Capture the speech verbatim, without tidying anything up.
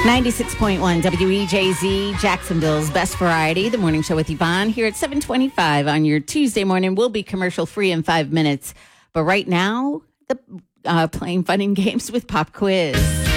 ninety-six point one W E J Z, Jacksonville's best variety. The morning show with Yvonne here at seven twenty-five on your Tuesday morning. We'll be commercial free in five minutes. But right now, the uh, playing fun and games with Pop Quiz.